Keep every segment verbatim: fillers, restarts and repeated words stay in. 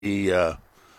the uh,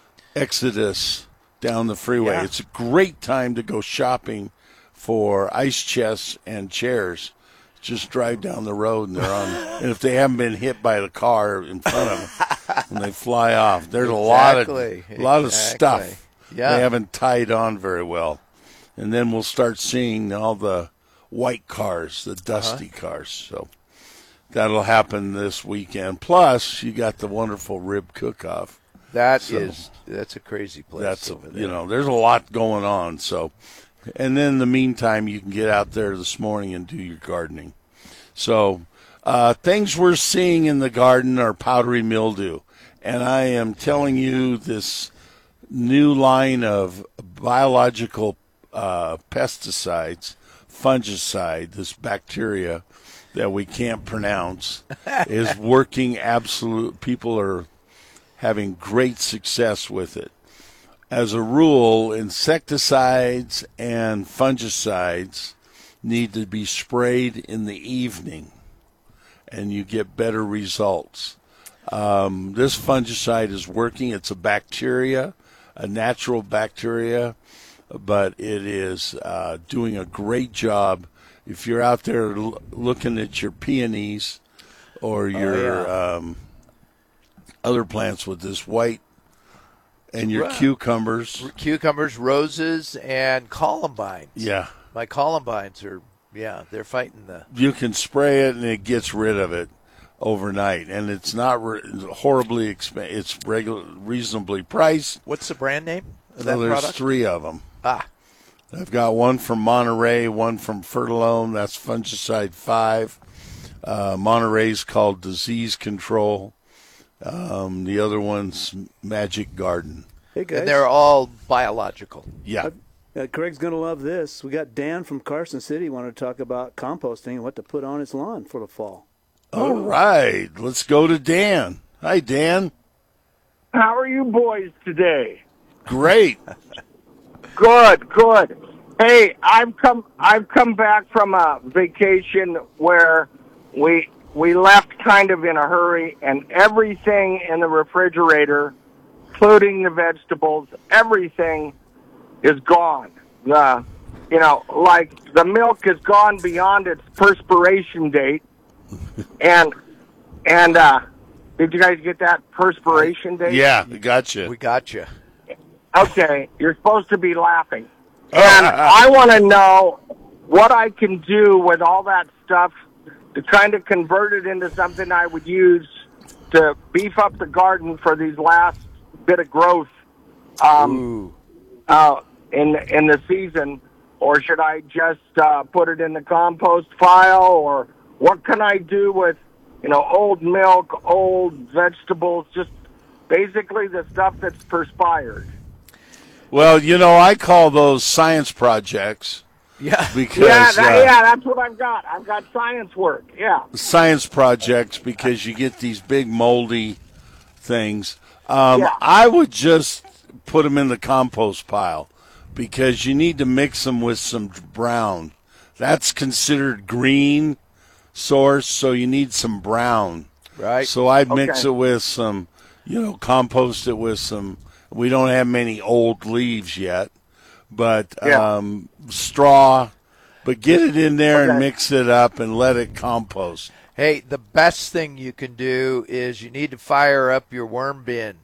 exodus down the freeway. Yeah. It's a great time to go shopping for ice chests and chairs. Just drive down the road and they're on. And if they haven't been hit by the car in front of them, when they fly off, there's exactly. a lot of a lot exactly. of stuff Yeah. they haven't tied on very well. And then we'll start seeing all the white cars, the dusty uh-huh. cars. So that'll happen this weekend. Plus, you got the wonderful rib cook-off. That so is that's a crazy place. That's over there. You know, there's a lot going on. So. And then in the meantime, you can get out there this morning and do your gardening. So uh, things we're seeing in the garden are powdery mildew. And I am telling you this new line of biological uh, pesticides, fungicide, this bacteria that we can't pronounce, is working absolute. People are having great success with it. As a rule, insecticides and fungicides need to be sprayed in the evening, and you get better results. Um, this fungicide is working. It's a bacteria, a natural bacteria, but it is uh, doing a great job. If you're out there l- looking at your peonies or your oh, yeah. um, other plants with this white, and your Right. cucumbers. Cucumbers, roses, and columbines. Yeah. My columbines are, yeah, they're fighting the... You can spray it, and it gets rid of it overnight. And it's not re- horribly expensive. It's regular, reasonably priced. What's the brand name of Well, that there's product? three of them. Ah. I've got one from Monterey, one from Fertilome. That's Fungicide five. Uh, Monterey's called Disease Control. Um, the other one's Magic Garden. Hey, guys. And they're all biological. Yeah. Uh, Craig's going to love this. We got Dan from Carson City wanted to talk about composting and what to put on his lawn for the fall. All right. Let's go to Dan. Hi, Dan. How are you boys today? Great. Good, good. Hey, I've come I've come back from a vacation where we we left kind of in a hurry, and everything in the refrigerator, including the vegetables, everything is gone. The, you know, like the milk is gone beyond its perspiration date, and and uh, did you guys get that perspiration date? Yeah, we got you. We got you. Okay, you're supposed to be laughing. And I want to know what I can do with all that stuff to kind of convert it into something I would use to beef up the garden for these last bit of growth um, uh, in in the season. Or should I just uh, put it in the compost pile? Or what can I do with, you know, old milk, old vegetables, just basically the stuff that's perspired? Well, you know, I call those science projects. Yeah. Because, yeah, that, uh, yeah, that's what I've got. I've got science work, yeah. Science projects because you get these big moldy things. Um, Yeah. I would just put them in the compost pile because you need to mix them with some brown. That's considered green source, so you need some brown. Right. So I'd mix Okay. it with some, you know, compost it with some. We don't have many old leaves yet, but Yeah. um, straw. But get it in there and Okay. mix it up and let it compost. Hey, the best thing you can do is you need to fire up your worm bin.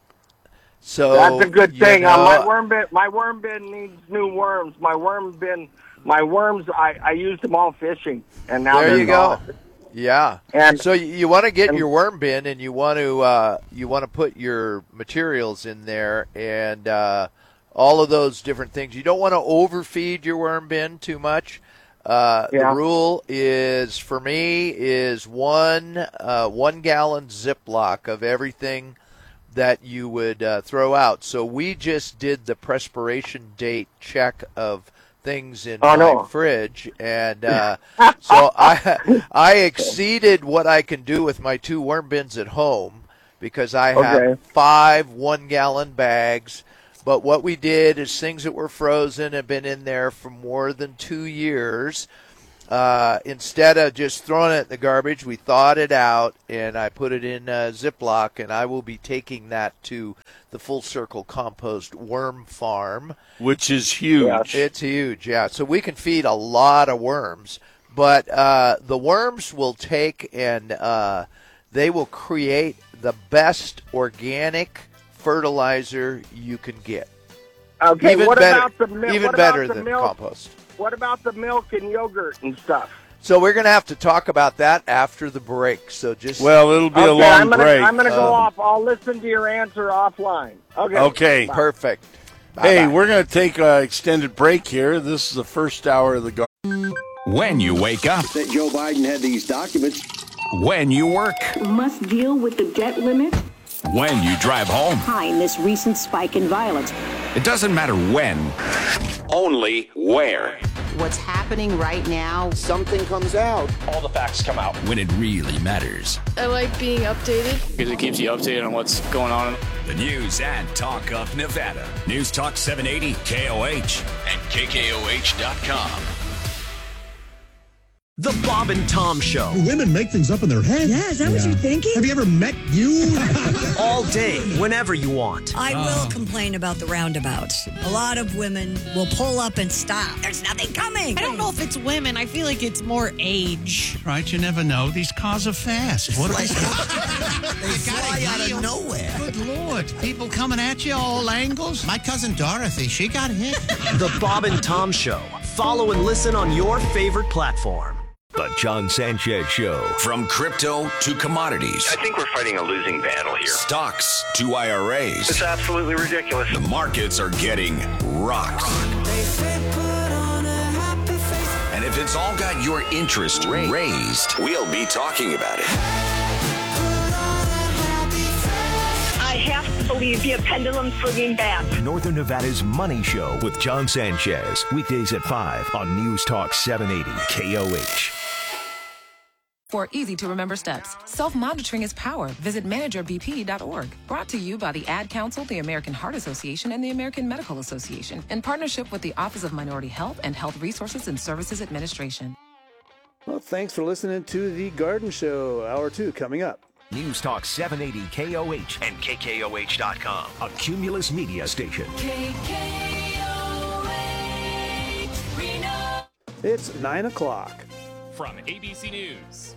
So That's a good you thing. know- uh, my worm bin, my worm bin needs new worms. My worm bin, my worms, I, I used them all fishing, and now There they're you go. gone. Yeah. And- so you, you want to get and- your worm bin, and you want to uh, you want to put your materials in there, and uh, all of those different things. You don't want to overfeed your worm bin too much. Uh, Yeah. The rule is for me is one uh, one gallon Ziploc of everything that you would uh, throw out. So we just did the perspiration date check of things in Oh, my no. fridge, and uh, so I I exceeded what I can do with my two worm bins at home because I have Okay. five one gallon bags. But what we did is things that were frozen have been in there for more than two years. uh, instead of just throwing it in the garbage, we thawed it out, and I put it in a Ziploc, and I will be taking that to the Full Circle Compost Worm Farm. Which is huge. It's huge, yeah. So we can feed a lot of worms. But uh, the worms will take and uh, they will create the best organic fertilizer you can get. Okay, even what better, about the milk? Even what better about the than milk? compost. What about the milk and yogurt and stuff? So we're going to have to talk about that after the break. So just Well, it'll be okay, a long I'm gonna, break. I'm going to go Um, off. I'll listen to your answer offline. Okay. Okay. Bye. perfect. Hey, Bye-bye. we're going to take an extended break here. This is the first hour of the garden. When you wake up, That Joe Biden had these documents. when you work, Must deal with the debt limit when you drive home. behind this recent spike in violence. It doesn't matter when, only where. What's happening right now? Something comes out. all the facts come out. When it really matters. I like being updated. Because it keeps you updated on what's going on. The news and talk of Nevada. News Talk seven eighty K O H and K K O H dot com. The Bob and Tom Show. Women make things up in their head. Yeah, is that what you're thinking? Have you ever met you? All day, whenever you want. I will complain about the roundabouts. A lot of women will pull up and stop. There's nothing coming. I don't know if it's women. I feel like it's more age. Right, you never know. These cars are fast. What They fly out of nowhere. Good Lord. People coming at you all angles. My cousin Dorothy, she got hit. The Bob and Tom Show. Follow and listen on your favorite platform. The John Sanchez Show. From crypto to commodities. I think we're fighting a losing battle here. Stocks to I R As. It's absolutely ridiculous. The markets are getting rocked. And if it's all got your interest raised, we'll be talking about it. I have to believe the pendulum's swinging back. Northern Nevada's Money Show with John Sanchez. Weekdays at five on News Talk seven eighty K O H. For easy-to-remember steps, self-monitoring is power. Visit manager b p dot org. Brought to you by the Ad Council, the American Heart Association, and the American Medical Association, in partnership with the Office of Minority Health and Health Resources and Services Administration. Well, thanks for listening to The Garden Show. Hour two coming up. News Talk seven eighty K O H and K K O H dot com. A Cumulus media station. It's nine o'clock. From A B C News,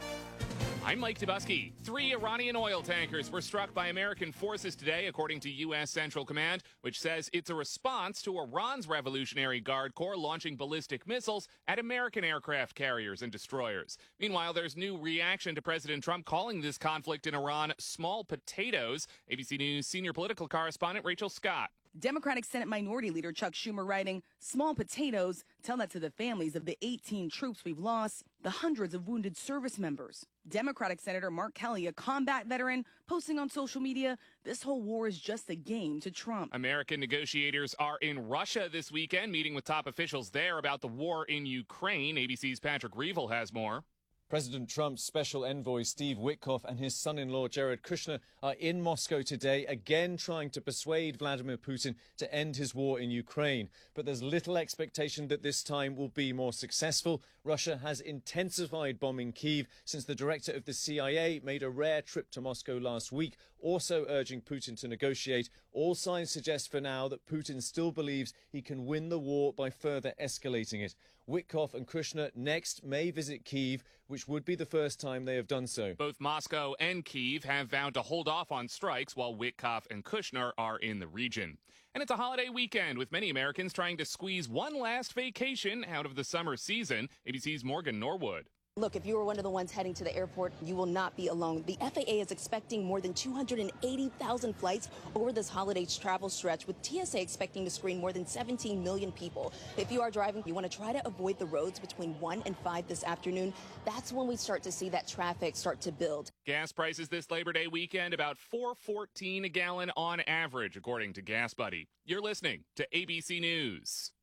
I'm Mike Dubusky. Three Iranian oil tankers were struck by American forces today, according to U S Central Command, which says it's a response to Iran's Revolutionary Guard Corps launching ballistic missiles at American aircraft carriers and destroyers. Meanwhile, there's new reaction to President Trump calling this conflict in Iran small potatoes. A B C News senior political correspondent Rachel Scott. Democratic Senate Minority Leader Chuck Schumer writing, small potatoes, tell that to the families of the eighteen troops we've lost, the hundreds of wounded service members. Democratic Senator Mark Kelly, a combat veteran, posting on social media, this whole war is just a game to Trump. American negotiators are in Russia this weekend, meeting with top officials there about the war in Ukraine. A B C's Patrick Reevell has more. President Trump's special envoy Steve Witkoff and his son-in-law Jared Kushner are in Moscow today, again trying to persuade Vladimir Putin to end his war in Ukraine. But there's little expectation that this time will be more successful. Russia has intensified bombing Kyiv since the director of the C I A made a rare trip to Moscow last week, also urging Putin to negotiate. All signs suggest for now that Putin still believes he can win the war by further escalating it. Witkoff and Kushner next may visit Kyiv, which would be the first time they have done so. Both Moscow and Kyiv have vowed to hold off on strikes while Witkoff and Kushner are in the region. And it's a holiday weekend with many Americans trying to squeeze one last vacation out of the summer season. A B C's Morgan Norwood. Look, if you were one of the ones heading to the airport, you will not be alone. The F A A is expecting more than two hundred eighty thousand flights over this holiday travel stretch, with T S A expecting to screen more than seventeen million people. If you are driving, you want to try to avoid the roads between one and five this afternoon. That's when we start to see that traffic start to build. Gas prices this Labor Day weekend about four fourteen a gallon on average, according to Gas Buddy. You're listening to A B C News.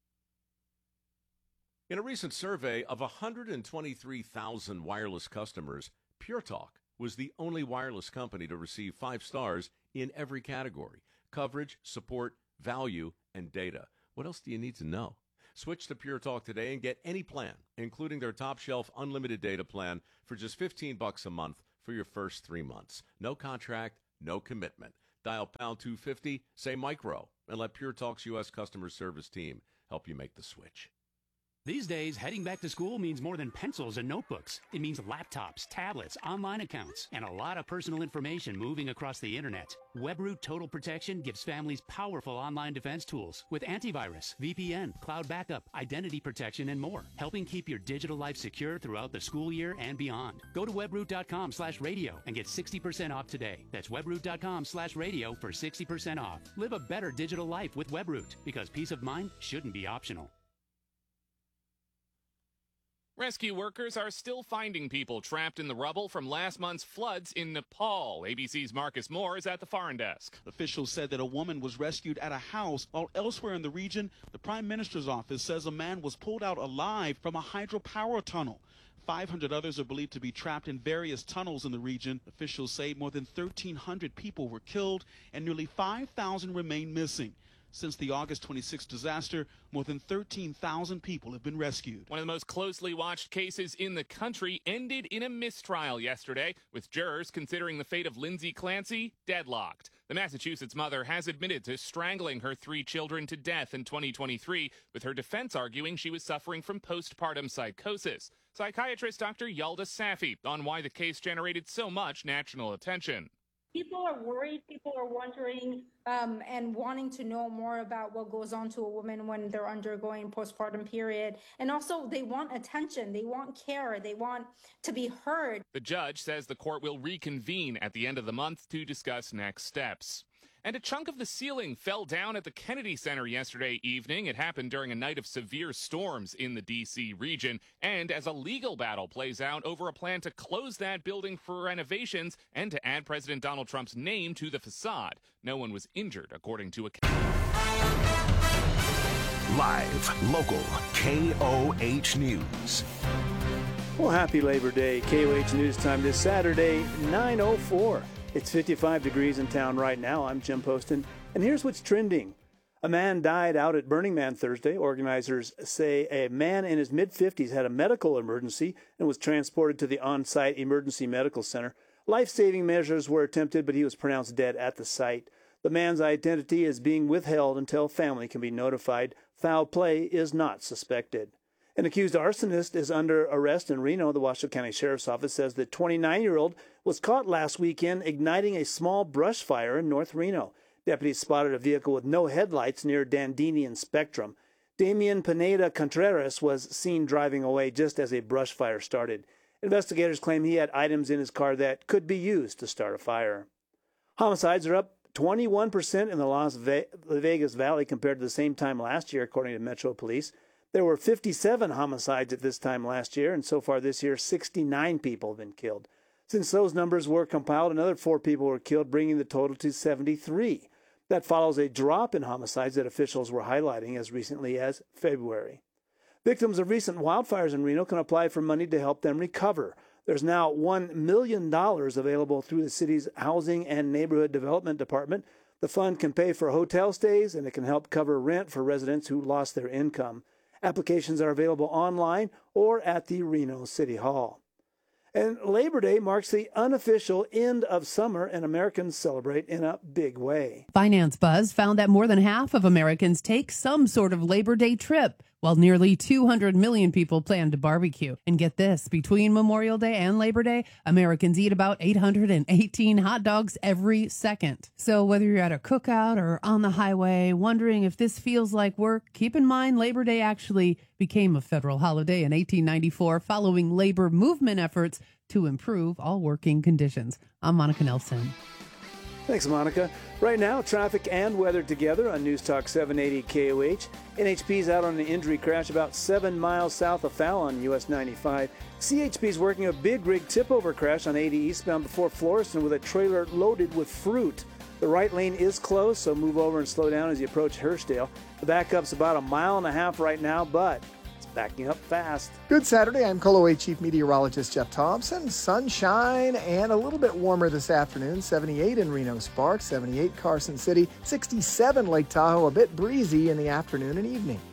In a recent survey of one hundred twenty-three thousand wireless customers, Pure Talk was the only wireless company to receive five stars in every category: coverage, support, value, and data. What else do you need to know? Switch to Pure Talk today and get any plan, including their top shelf unlimited data plan, for just fifteen bucks a month for your first three months. No contract, no commitment. Dial pound two fifty, say micro, and let Pure Talk's U S customer service team help you make the switch. These days, heading back to school means more than pencils and notebooks. It means laptops, tablets, online accounts, and a lot of personal information moving across the internet. WebRoot Total Protection gives families powerful online defense tools with antivirus, V P N, cloud backup, identity protection, and more, helping keep your digital life secure throughout the school year and beyond. Go to webroot.com slash radio and get sixty percent off today. That's webroot.com slash radio for sixty percent off. Live a better digital life with WebRoot, because peace of mind shouldn't be optional. Rescue workers are still finding people trapped in the rubble from last month's floods in Nepal. A B C's Marcus Moore is at the foreign desk. Officials said that a woman was rescued at a house, while elsewhere in the region, the Prime Minister's office says a man was pulled out alive from a hydropower tunnel. five hundred others are believed to be trapped in various tunnels in the region. Officials say more than thirteen hundred people were killed and nearly five thousand remain missing. Since the August twenty-sixth disaster, more than thirteen thousand people have been rescued. One of the most closely watched cases in the country ended in a mistrial yesterday, with jurors considering the fate of Lindsay Clancy deadlocked. The Massachusetts mother has admitted to strangling her three children to death in twenty twenty-three, with her defense arguing she was suffering from postpartum psychosis. Psychiatrist Doctor Yalda Safi on why the case generated so much national attention. People are worried, people are wondering um, and wanting to know more about what goes on to a woman when they're undergoing postpartum period. And also they want attention, they want care, they want to be heard. The judge says the court will reconvene at the end of the month to discuss next steps. And a chunk of the ceiling fell down at the Kennedy Center yesterday evening. It happened during a night of severe storms in the D C region. And as a legal battle plays out over a plan to close that building for renovations and to add President Donald Trump's name to the facade. No one was injured, according to a... Live, local, K O H News. Well, happy Labor Day. K O H News time this Saturday, nine oh four. It's fifty-five degrees in town right now. I'm Jim Poston, and here's what's trending. A man died out at Burning Man Thursday. Organizers say a man in his mid-fifties had a medical emergency and was transported to the on-site emergency medical center. Life-saving measures were attempted, but he was pronounced dead at the site. The man's identity is being withheld until family can be notified. Foul play is not suspected. An accused arsonist is under arrest in Reno. The Washoe County Sheriff's Office says the twenty-nine-year-old was caught last weekend igniting a small brush fire in North Reno. Deputies spotted a vehicle with no headlights near Dandini and Spectrum. Damian Pineda Contreras was seen driving away just as a brush fire started. Investigators claim he had items in his car that could be used to start a fire. Homicides are up twenty-one percent in the Las Vegas Valley compared to the same time last year, according to Metro Police. There were fifty-seven homicides at this time last year, and so far this year, sixty-nine people have been killed. Since those numbers were compiled, another four people were killed, bringing the total to seventy-three. That follows a drop in homicides that officials were highlighting as recently as February. Victims of recent wildfires in Reno can apply for money to help them recover. There's now one million dollars available through the city's Housing and Neighborhood Development Department. The fund can pay for hotel stays, and it can help cover rent for residents who lost their income. Applications are available online or at the Reno City Hall. And Labor Day marks the unofficial end of summer, and Americans celebrate in a big way. Finance Buzz found that more than half of Americans take some sort of Labor Day trip, while nearly two hundred million people plan to barbecue. And get this, between Memorial Day and Labor Day, Americans eat about eight hundred eighteen hot dogs every second. So whether you're at a cookout or on the highway, wondering if this feels like work, keep in mind Labor Day actually became a federal holiday in eighteen ninety-four following labor movement efforts to improve all working conditions. I'm Monica Nelson. Thanks, Monica. Right now, traffic and weather together on News Talk seven eighty K O H. N H P's out on an injury crash about seven miles south of Fallon, U S ninety-five. C H P's working a big rig tip-over crash on eighty eastbound before Floreston with a trailer loaded with fruit. The right lane is closed, so move over and slow down as you approach Hurstdale. The backup's about a mile and a half right now, but it's backing up fast. Good Saturday. I'm K O A Chief Meteorologist Jeff Thompson. Sunshine and a little bit warmer this afternoon. seventy-eight in Reno Sparks, seventy-eight Carson City, sixty-seven Lake Tahoe, a bit breezy in the afternoon and evening.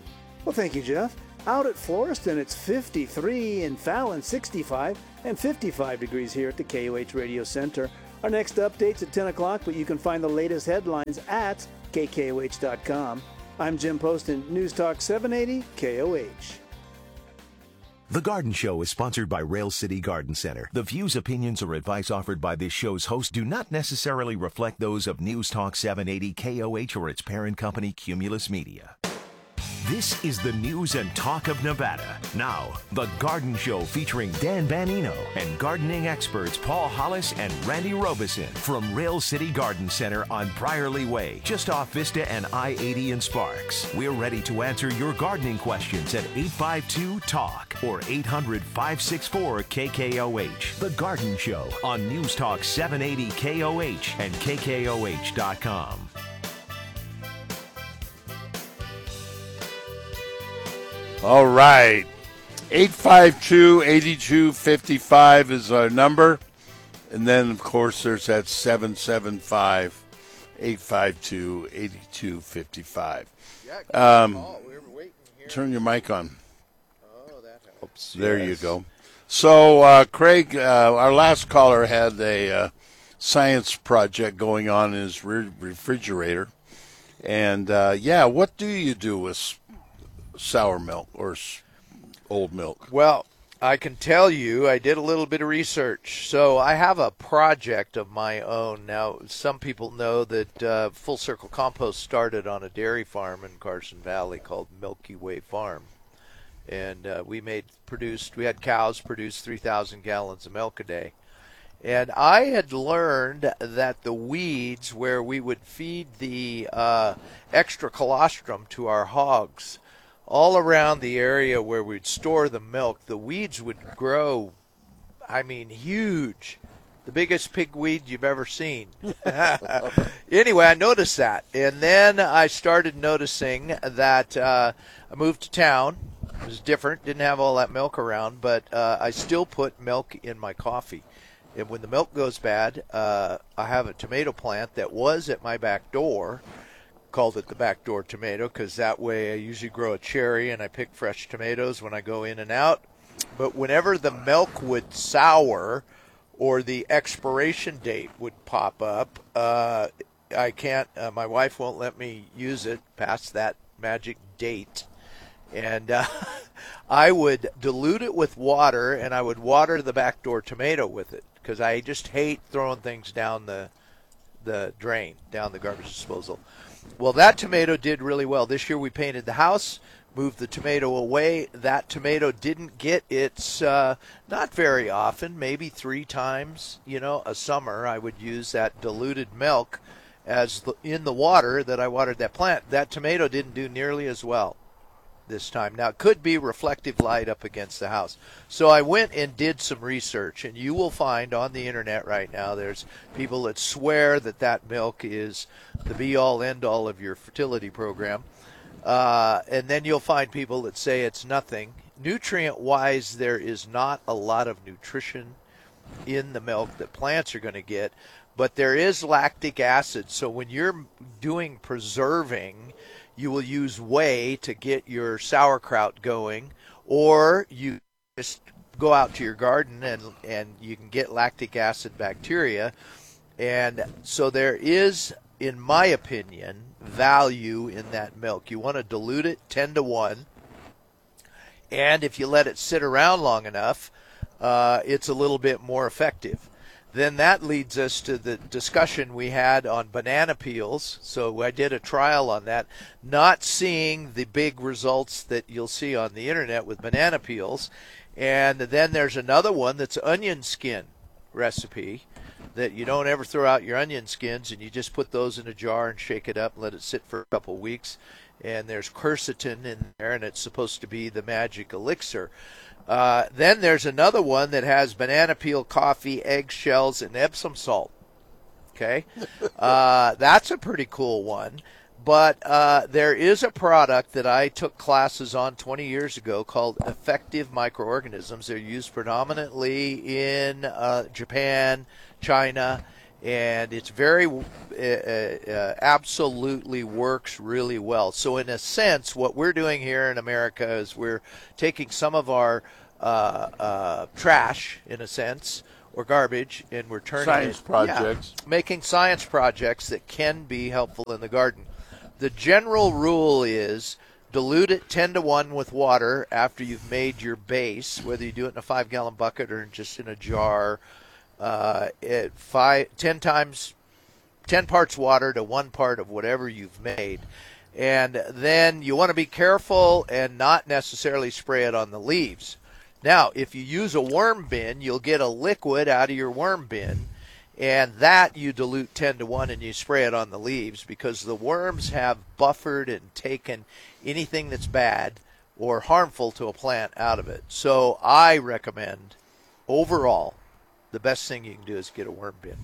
Well, thank you, Jeff. Out at Floriston, it's fifty-three, in Fallon, sixty-five, and fifty-five degrees here at the K O H Radio Center. Our next update's at ten o'clock, but you can find the latest headlines at K K O H dot com. I'm Jim Poston, News Talk seven eighty K O H. The Garden Show is sponsored by Rail City Garden Center. The views, opinions, or advice offered by this show's host do not necessarily reflect those of News Talk seven eighty K O H or its parent company, Cumulus Media. This is the news and talk of Nevada. Now, The Garden Show featuring Dan Banino and gardening experts Paul Hollis and Randy Robeson from Rail City Garden Center on Briarly Way, just off Vista and I eighty in Sparks. We're ready to answer your gardening questions at eight five two talk or eight hundred, five six four, K K O H. The Garden Show on News Talk seven eighty K O H and K K O H dot com. All right. eight five two, eight two five five is our number. And then, of course, there's that seven seven five, eight five two, eight two five five. Um, turn your mic on. Oh, that helps. There yes. you go. So, uh, Craig, uh, our last caller had a uh, science project going on in his re- refrigerator. And, uh, yeah, what do you do with sour milk or old milk? Well, I can tell you I did a little bit of research. So I have a project of my own. Now, some people know that uh, Full Circle Compost started on a dairy farm in Carson Valley called Milky Way Farm. And uh, we made produced, we had cows produce three thousand gallons of milk a day. And I had learned that the weeds where we would feed the uh, extra colostrum to our hogs, all around the area where we'd store the milk, the weeds would grow, I mean, huge. The biggest pigweed you've ever seen. Anyway, I noticed that. And then I started noticing that uh, I moved to town. It was different, didn't have all that milk around, but uh, I still put milk in my coffee. And when the milk goes bad, uh, I have a tomato plant that was at my back door. Called it the backdoor tomato because that way I usually grow a cherry and I pick fresh tomatoes when I go in and out. But whenever the milk would sour or the expiration date would pop up, uh, I can't, uh, my wife won't let me use it past that magic date. And uh, I would dilute it with water and I would water the backdoor tomato with it because I just hate throwing things down the, the drain, down the garbage disposal. Well, that tomato did really well. This year we painted the house, moved the tomato away. That tomato didn't get its, uh, not very often, maybe three times, you know, a summer I would use that diluted milk as the, in the water that I watered that plant. That tomato didn't do nearly as well this time. Now, it could be reflective light up against the house. So I went and did some research, and you will find on the internet right now there's people that swear that that milk is the be-all, end-all of your fertility program. Uh, and then you'll find people that say it's nothing. Nutrient-wise, there is not a lot of nutrition in the milk that plants are going to get, but there is lactic acid. So when you're doing preserving, you will use whey to get your sauerkraut going, or you just go out to your garden and, and you can get lactic acid bacteria. And so there is, in my opinion, value in that milk. You want to dilute it ten to one, and if you let it sit around long enough, uh, it's a little bit more effective. Then that leads us to the discussion we had on banana peels. So I did a trial on that, not seeing the big results that you'll see on the internet with banana peels. And then there's another one that's onion skin recipe that you don't ever throw out your onion skins, and you just put those in a jar and shake it up and let it sit for a couple weeks. And there's quercetin in there, and it's supposed to be the magic elixir. Uh, then there's another one that has banana peel, coffee, eggshells, and Epsom salt. Okay? uh, that's a pretty cool one. But uh, there is a product that I took classes on twenty years ago called Effective Microorganisms. They're used predominantly in uh, Japan, China, and it's very uh, uh, absolutely works really well. So in a sense, what we're doing here in America is we're taking some of our uh, uh, trash, in a sense, or garbage, and we're turning science it, projects, yeah, making science projects that can be helpful in the garden. The general rule is dilute it ten to one with water after you've made your base, whether you do it in a five-gallon bucket or just in a jar. Uh, at five, ten times, ten parts water to one part of whatever you've made. And then you want to be careful and not necessarily spray it on the leaves. Now, if you use a worm bin, you'll get a liquid out of your worm bin, and that you dilute ten to one and you spray it on the leaves, because the worms have buffered and taken anything that's bad or harmful to a plant out of it. So I recommend, overall, the best thing you can do is get a worm bin.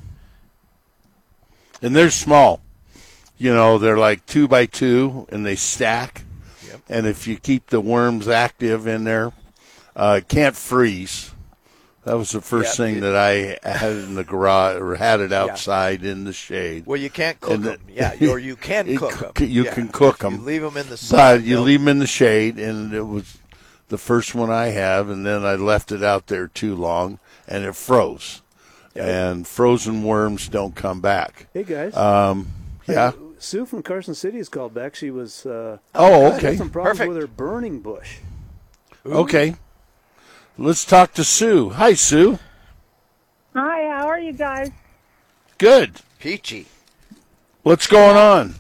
And they're small. You know, they're like two by two, and they stack. Yep. And if you keep the worms active in there, uh, it can't freeze. That was the first Yeah, thing it- that I had in the garage, or had it outside in the shade. Well, you can't cook And them. the- Yeah, or you can it cook cook- them. You Yeah. can cook If them. You leave them in the sun. But you they'll- leave them in the shade, and it was the first one I have, and then I left it out there too long, and it froze. And frozen worms don't come back. Hey, guys. Um, yeah. Hey, Sue from Carson City has called back. She was uh, Oh, had okay. some problems Perfect. with her burning bush. Okay. Let's talk to Sue. Hi, Sue. Hi, how are you guys? Good. Peachy. What's going on?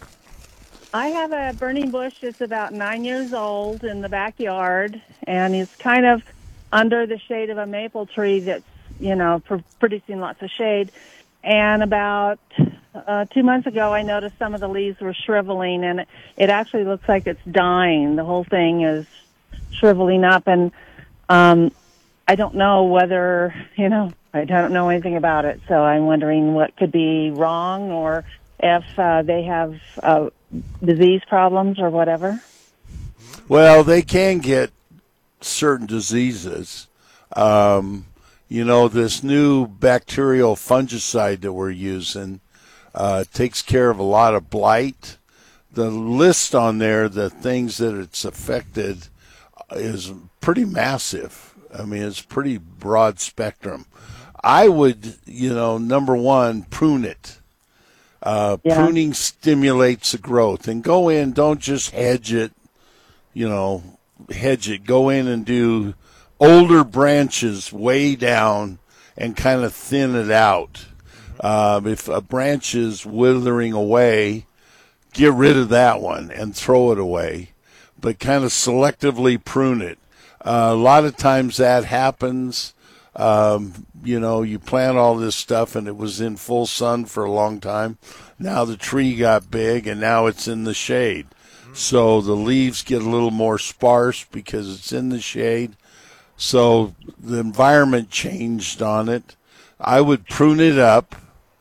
I have a burning bush that's about nine years old in the backyard, and it's kind of under the shade of a maple tree that's, you know, pr- producing lots of shade. And about uh, two months ago, I noticed some of the leaves were shriveling, and it, it actually looks like it's dying. The whole thing is shriveling up, and um, I don't know whether, you know, I don't know anything about it, so I'm wondering what could be wrong, or if uh, they have uh, disease problems or whatever. Well, they can get certain diseases. Um, you know, this new bacterial fungicide that we're using uh, takes care of a lot of blight. The list on there, the things that it's affected, is pretty massive. I mean, it's pretty broad spectrum. I would, you know, number one, prune it. Uh, Yeah. Pruning stimulates the growth. And go in, don't just hedge it, you know, hedge it. Go in and do older branches way down and kind of thin it out. Um, if a branch is withering away, get rid of that one and throw it away, but kind of selectively prune it. Uh, a lot of times that happens. Um, you know, you plant all this stuff and it was in full sun for a long time. Now the tree got big and now it's in the shade. So the leaves get a little more sparse because it's in the shade. So the environment changed on it. I would prune it up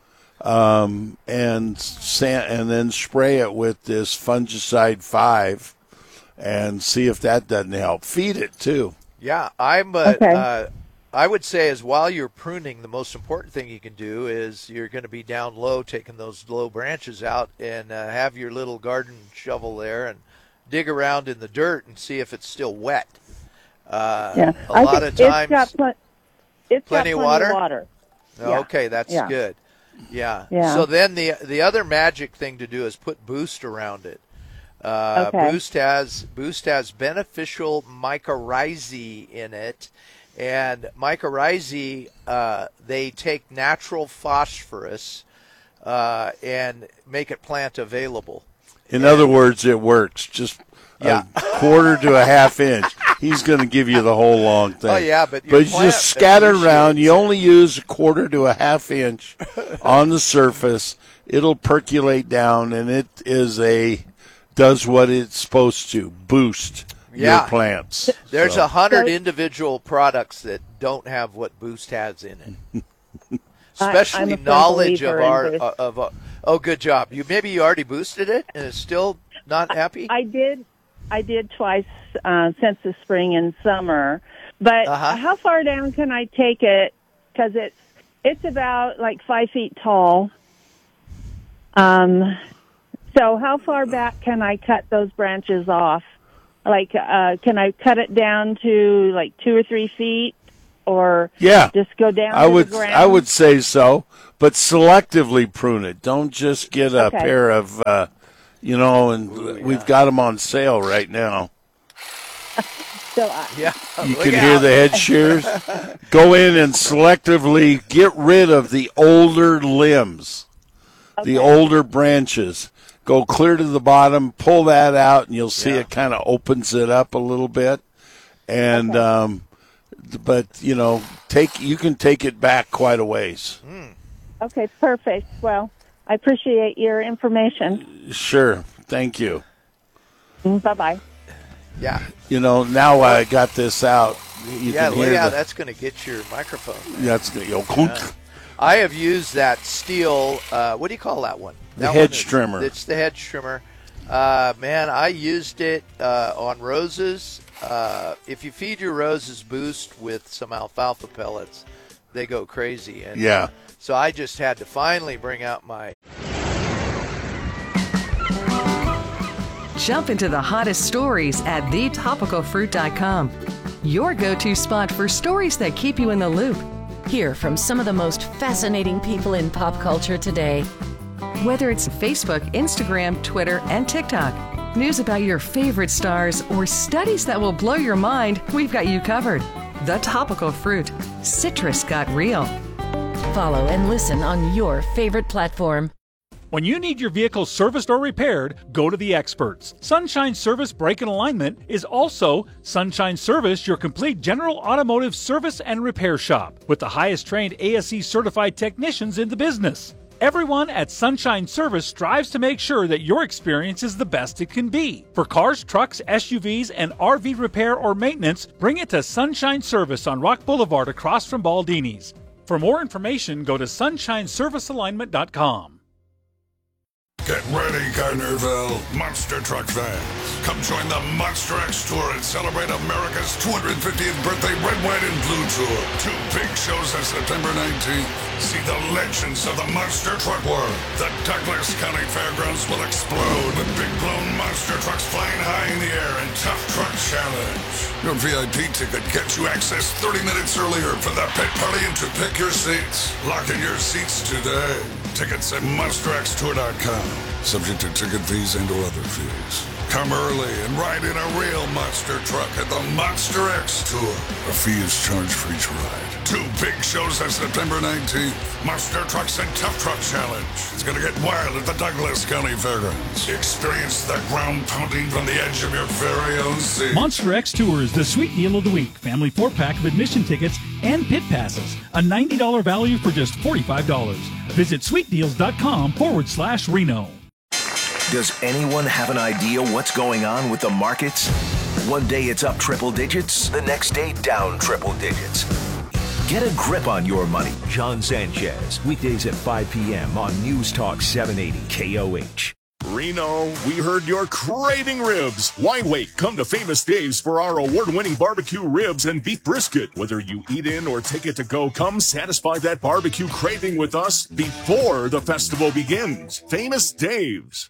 um, and san- and then spray it with this fungicide five and see if that doesn't help. Feed it too. Yeah, I'm. Uh, Okay. uh, I would say is while you're pruning, the most important thing you can do is you're going to be down low, taking those low branches out, and uh, have your little garden shovel there and dig around in the dirt and see if it's still wet. Uh, Yeah, a I lot think of times, it's got, pl- it's plenty got of plenty water? of water. Oh, Yeah. okay, that's Yeah. good. Yeah. Yeah. So then the the other magic thing to do is put Boost around it. Uh, Okay. Boost has Boost has beneficial mycorrhizae in it, and mycorrhizae uh, they take natural phosphorus uh, and make it plant available. In other words, it works. Just Yeah. a quarter to a half inch. He's going to give you the whole long thing. Oh, yeah, but your but you plant just scatter appreciates around. You only use a quarter to a half inch on the surface. It'll percolate down, and it is a does what it's supposed to, boost Yeah. your plants. There's So- a hundred individual products that don't have what Boost has in it. I- I'm Especially a firm knowledge believer of in our Boost. of uh, oh, good job. You maybe you already boosted it and it's still not happy. I did. I did twice uh, since the spring and summer. But Uh-huh. how far down can I take it? Because it's It's about like five feet tall. Um, so how far back can I cut those branches off? Like, uh, can I cut it down to like two or three feet, or yeah, just go down I to would, the ground? I would say so, but selectively prune it. Don't just get a Okay. pair of, uh, you know, and Ooh, yeah. we've got them on sale right now. So I, yeah, you can hear the head shears. Go in and selectively get rid of the older limbs, okay. the older branches. Go clear to the bottom, pull that out, and you'll see yeah. it kind of opens it up a little bit. And okay. um, but you know, take you can take it back quite a ways. Mm. Okay, perfect. Well, I appreciate your information. Sure, thank you. Bye bye. Yeah. You know, now I got this out. You yeah, can hear yeah, the, that's going to get your microphone. That's going to go. Yeah. I have used that steel. Uh, what do you call that one? The that hedge one is, trimmer. It's the hedge trimmer. Uh, man, I used it uh, on roses. Uh, if you feed your roses Boost with some alfalfa pellets, they go crazy. And, yeah. Uh, so I just had to finally bring out my. Jump into the hottest stories at the topical fruit dot com. Your go-to spot for stories that keep you in the loop. Hear from some of the most fascinating people in pop culture today. Whether it's Facebook, Instagram, Twitter, and TikTok, news about your favorite stars, or studies that will blow your mind, we've got you covered. The Topical Fruit. Citrus got real. Follow and listen on your favorite platform. When you need your vehicle serviced or repaired, go to the experts. Sunshine Service Brake and Alignment is also Sunshine Service, your complete general automotive service and repair shop, with the highest trained A S E certified technicians in the business. Everyone at Sunshine Service strives to make sure that your experience is the best it can be. For cars, trucks, S U Vs, and R V repair or maintenance, bring it to Sunshine Service on Rock Boulevard across from Baldini's. For more information, go to sunshine service alignment dot com. Get ready, Carnival Monster Truck fans. Come join the Monster X Tour and celebrate America's two hundred fiftieth birthday Red, White, and Blue Tour. Two big shows on September nineteenth. See the legends of the Monster Truck World. The Douglas County Fairgrounds will explode with big blown monster trucks flying high in the air and Tough Truck Challenge. Your V I P ticket gets you access thirty minutes earlier for the pit party and to pick your seats. Lock in your seats today. Tickets at monster x tour dot com. Subject to ticket fees and or other fees. Come early and ride in a real monster truck at the Monster X Tour. A fee is charged for each ride. Two big shows on September nineteenth. Monster Trucks and Tough Truck Challenge. It's going to get wild at the Douglas County Fairgrounds. Experience the ground pounding from the edge of your very own seat. Monster X Tour is the sweet deal of the week. Family four-pack of admission tickets and pit passes. A ninety dollars value for just forty-five dollars. Visit sweetdeals.com forward slash Reno. Does anyone have an idea what's going on with the markets? One day it's up triple digits, the next day down triple digits. Get a grip on your money. John Sanchez, weekdays at five p.m. on News Talk seven eighty K O H. Reno, we heard you're craving ribs. Why wait? Come to Famous Dave's for our award-winning barbecue ribs and beef brisket. Whether you eat in or take it to go, come satisfy that barbecue craving with us before the festival begins. Famous Dave's.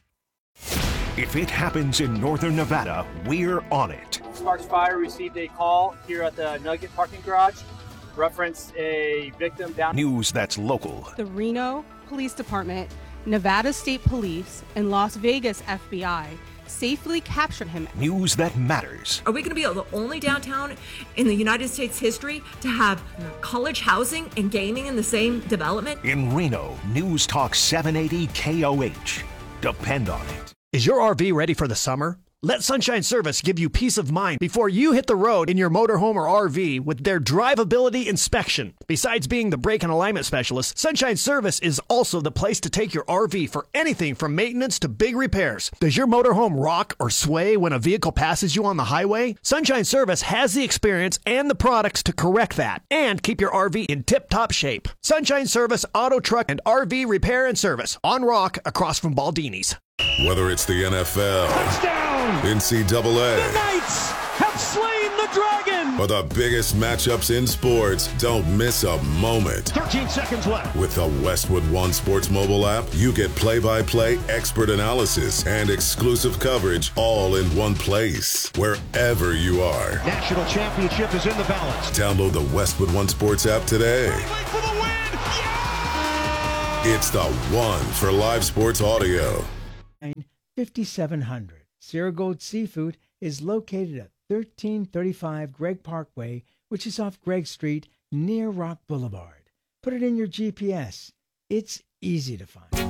If it happens in northern Nevada, we're on it. Sparks Fire received a call here at the Nugget parking garage. Referenced a victim down. News that's local. The Reno Police Department, Nevada State Police, and Las Vegas F B I safely captured him. News that matters. Are we going to be the only downtown in the United States history to have college housing and gaming in the same development? In Reno, News Talk seven eighty K O H. Depend on it. Is your R V ready for the summer? Let Sunshine Service give you peace of mind before you hit the road in your motorhome or R V with their drivability inspection. Besides being the brake and alignment specialist, Sunshine Service is also the place to take your R V for anything from maintenance to big repairs. Does your motorhome rock or sway when a vehicle passes you on the highway? Sunshine Service has the experience and the products to correct that and keep your R V in tip-top shape. Sunshine Service Auto, Truck, and R V Repair and Service on Rock across from Baldini's. Whether it's the N F L, touchdown, N C double A, the Knights have slain the dragon, or the biggest matchups in sports, don't miss a moment. thirteen seconds left. With the Westwood One Sports mobile app, you get play-by-play, expert analysis, and exclusive coverage all in one place, wherever you are. National championship is in the balance. Download the Westwood One Sports app today. For the win! Yeah! It's the one for live sports audio. fifty-seven hundred. Sierra Gold Seafood is located at thirteen thirty-five Gregg Parkway, which is off Gregg Street near Rock Boulevard. Put it in your G P S. It's easy to find.